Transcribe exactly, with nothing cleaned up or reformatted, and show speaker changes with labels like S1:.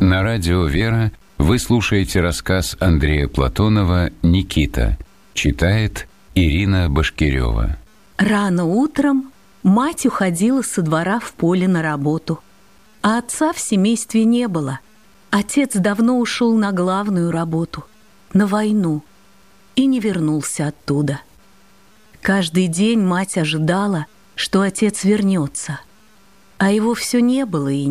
S1: На радио «Вера» вы слушаете рассказ Андрея Платонова «Никита». Читает Ирина Башкирева.
S2: Рано утром мать уходила со двора в поле на работу, а отца в семействе не было. Отец давно ушел на главную работу, на войну, и не вернулся оттуда. Каждый день мать ожидала, что отец вернется, а его все не было и